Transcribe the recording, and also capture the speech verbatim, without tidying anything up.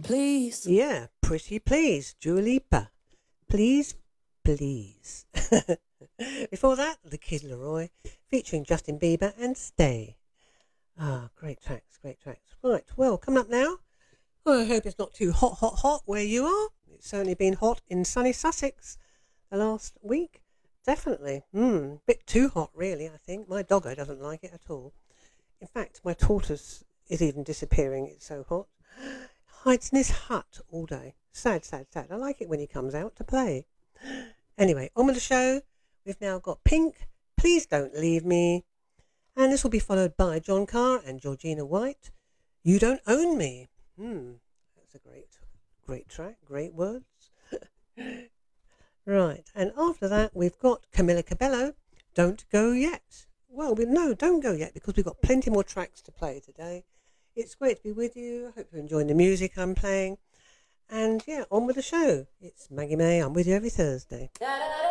Please. Yeah, Pretty Please, Dua Lipa. Please, please. Before that, The Kid Laroi, featuring Justin Bieber and Stay. Ah, great tracks, great tracks. Right, well, coming up now. I hope it's not too hot, hot, hot where you are. It's certainly been hot in sunny Sussex the last week. Definitely. Hmm, bit too hot, really, I think. My doggo doesn't like it at all. In fact, my tortoise is even disappearing. It's so hot. Hides in his hut all day. Sad, sad, sad. I like it when he comes out to play. Anyway, on with the show. We've now got Pink, Please Don't Leave Me. And this will be followed by John Carr and Georgina White. You Don't Own Me. Hmm, that's a great, great track. Great words. Right, and after that, we've got Camila Cabello, Don't Go Yet. Well, we, no, don't go yet, because we've got plenty more tracks to play today. It's great to be with you. I hope you're enjoying the music I'm playing. And, yeah, on with the show. It's Maggie May. I'm with you every Thursday.